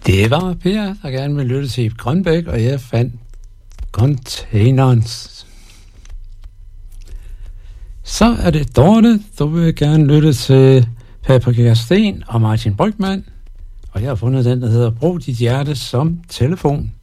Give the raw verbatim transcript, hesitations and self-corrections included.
Det var Per, der gerne ville lytte til Grønbæk, og jeg fandt Containers. Så er det Dorte, du vil gerne lytte til Paprika Sten og Martin Brygmann, og jeg har fundet den, der hedder Brug dit hjerte som telefon.